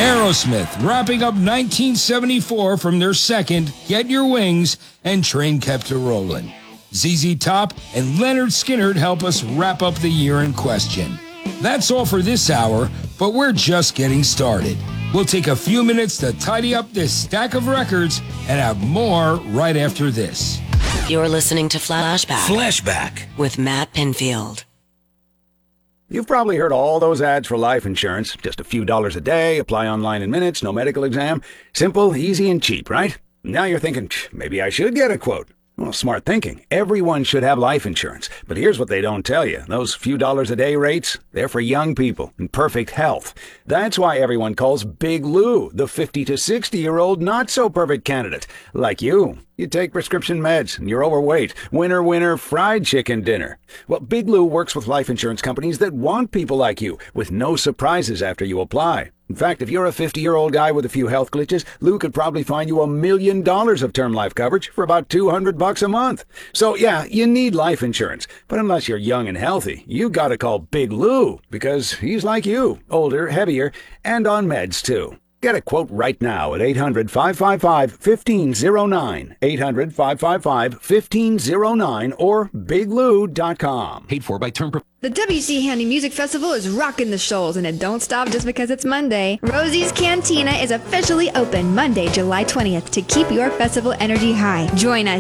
Aerosmith wrapping up 1974 from their second Get Your Wings and Train Kept a Rollin'. ZZ Top and Leonard Skinner help us wrap up the year in question. That's all for this hour, but we're just getting started. We'll take a few minutes to tidy up this stack of records and have more right after this. You're listening to Flashback with Matt Pinfield. You've probably heard all those ads for life insurance. Just a few dollars a day, apply online in minutes, no medical exam. Simple, easy, and cheap, right? Now you're thinking, maybe I should get a quote. Well, smart thinking. Everyone should have life insurance. But here's what they don't tell you. Those few dollars a day rates, they're for young people in perfect health. That's why everyone calls Big Lou the 50 to 60-year-old not-so-perfect candidate. Like you. You take prescription meds, and you're overweight. Winner, winner, fried chicken dinner. Well, Big Lou works with life insurance companies that want people like you, with no surprises after you apply. In fact, if you're a 50-year-old guy with a few health glitches, Lou could probably find you $1 million of term life coverage for about $200 a month. So yeah, you need life insurance. But unless you're young and healthy, you gotta call Big Lou, because he's like you, older, heavier, and on meds too. Get a quote right now at 800-555-1509, 800-555-1509, or biglou.com. Paid for by Term. The WC Handy Music Festival is rocking the shoals, and it don't stop just because it's Monday. Rosie's Cantina is officially open Monday, July 20th to keep your festival energy high. Join us